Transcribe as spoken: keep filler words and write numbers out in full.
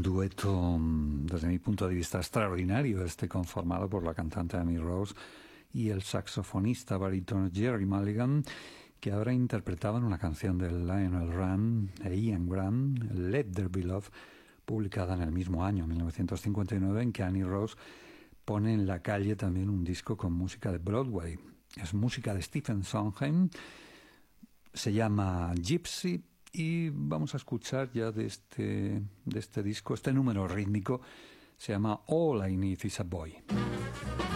un dueto, desde mi punto de vista, extraordinario, este conformado por la cantante Annie Rose y el saxofonista barítono Jerry Mulligan, que ahora interpretaban una canción de Lionel Rand e Ian Grant, Let There Be Love, publicada en el mismo año, mil novecientos cincuenta y nueve, en que Annie Rose pone en la calle también un disco con música de Broadway. Es música de Stephen Sondheim, se llama Gypsy, y vamos a escuchar ya de este, de este disco, este número rítmico, se llama All I Need Is a Boy.